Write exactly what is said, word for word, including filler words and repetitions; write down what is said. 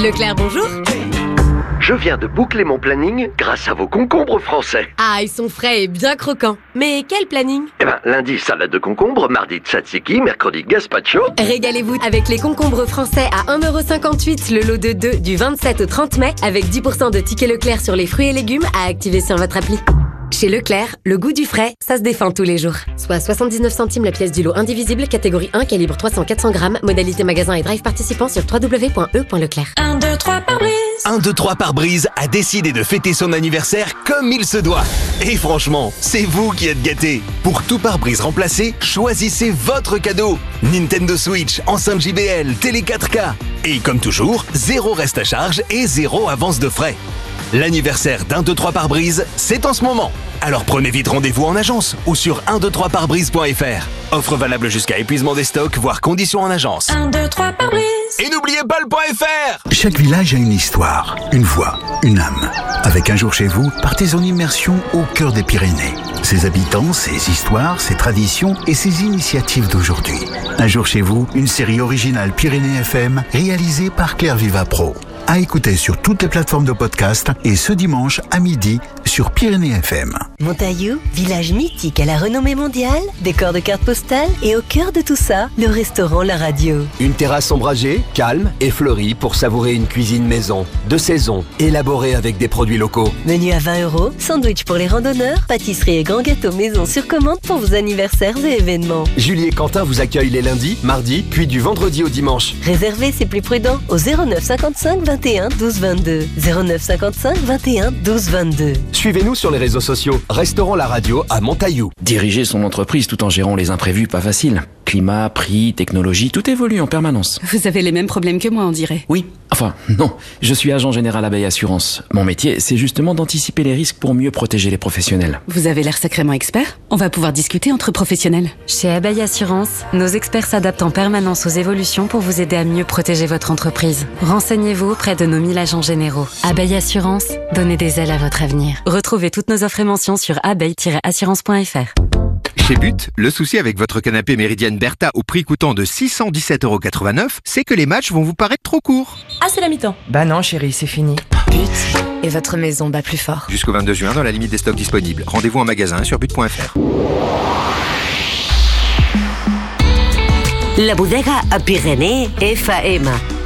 Leclerc, bonjour. Je viens de boucler mon planning grâce à vos concombres français. Ah, ils sont frais et bien croquants. Mais quel planning? Eh ben, lundi, salade de concombre, mardi, tzatziki, mercredi, gazpacho. Régalez-vous avec les concombres français à un euro cinquante-huit le lot de deux du vingt-sept au trente mai avec dix pour cent de tickets Leclerc sur les fruits et légumes à activer sur votre appli. Chez Leclerc, le goût du frais, ça se défend tous les jours. Soit soixante-dix-neuf centimes la pièce du lot indivisible, catégorie un, calibre trois cents à quatre cents grammes, modalité magasin et drive participant sur w w w point e point leclerc. un, deux, trois pare-brise. un, deux, trois pare-brise a décidé de fêter son anniversaire comme il se doit. Et franchement, c'est vous qui êtes gâtés. Pour tout pare-brise remplacé, choisissez votre cadeau. Nintendo Switch, enceinte J B L, télé quatre K. Et comme toujours, zéro reste à charge et zéro avance de frais. L'anniversaire d'un, deux, trois pare-brise, c'est en ce moment. Alors prenez vite rendez-vous en agence ou sur un, deux, trois pare-brise point f r. Offre valable jusqu'à épuisement des stocks, voire conditions en agence. un, deux, trois pare-brise. Et n'oubliez pas le .fr. Chaque village a une histoire, une voix, une âme. Avec Un jour chez vous, partez en immersion au cœur des Pyrénées. Ses habitants, ses histoires, ses traditions et ses initiatives d'aujourd'hui. Un jour chez vous, une série originale Pyrénées F M réalisée par Claire Viva Pro. À écouter sur toutes les plateformes de podcast et ce dimanche à midi sur Pyrénées F M. Montaillou, village mythique à la renommée mondiale, décor de cartes postales et au cœur de tout ça, le restaurant La Radio. Une terrasse ombragée, calme et fleurie pour savourer une cuisine maison, de saison, élaborée avec des produits locaux. Menu à vingt euros, sandwich pour les randonneurs, pâtisserie et grands gâteaux maison sur commande pour vos anniversaires et événements. Julie et Quentin vous accueillent les lundis, mardis, puis du vendredi au dimanche. Réservez, c'est plus prudent, au zéro neuf cinquante-cinq vingt et un douze vingt-deux. zéro neuf cinquante-cinq vingt et un douze vingt-deux. Suivez-nous sur les réseaux sociaux. Restaurant La Radio à Montaillou. Diriger son entreprise tout en gérant les imprévus, pas facile. Climat, prix, technologie, tout évolue en permanence. Vous avez les mêmes problèmes que moi, on dirait. Oui, enfin, non. Je suis agent général Abeille Assurance. Mon métier, c'est justement d'anticiper les risques pour mieux protéger les professionnels. Vous avez l'air sacrément expert. On va pouvoir discuter entre professionnels. Chez Abeille Assurance, nos experts s'adaptent en permanence aux évolutions pour vous aider à mieux protéger votre entreprise. Renseignez-vous auprès de nos mille agents généraux. Abeille Assurance, donnez des ailes à votre avenir. Retrouvez toutes nos offres et mentions sur abeille tiret assurance point f r. Chez But, le souci avec votre canapé Méridienne Bertha au prix coûtant de six cent dix-sept euros quatre-vingt-neuf, c'est que les matchs vont vous paraître trop courts. Ah, c'est la mi-temps. Bah non chérie, c'est fini. But, et votre maison bat plus fort. Jusqu'au vingt-deux juin dans la limite des stocks disponibles. Rendez-vous en magasin sur but point f r. La bodega a Pyrénées F A M.